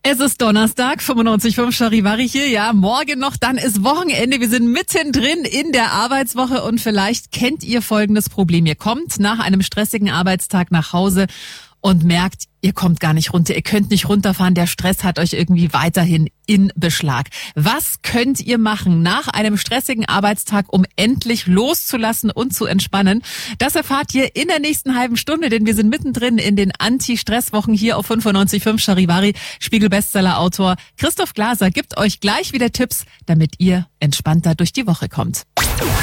Es ist Donnerstag, 95.5 Charivari hier. Ja, morgen noch, dann ist Wochenende. Wir sind mittendrin in der Arbeitswoche und vielleicht kennt ihr folgendes Problem. Ihr kommt nach einem stressigen Arbeitstag nach Hause und merkt, ihr kommt gar nicht runter, ihr könnt nicht runterfahren, der Stress hat euch irgendwie weiterhin in Beschlag. Was könnt ihr machen nach einem stressigen Arbeitstag, um endlich loszulassen und zu entspannen? Das erfahrt ihr in der nächsten halben Stunde, denn wir sind mittendrin in den Anti-Stress-Wochen hier auf 95.5 Charivari. Spiegel-Bestseller-Autor Christoph Glaser gibt euch gleich wieder Tipps, damit ihr entspannter durch die Woche kommt.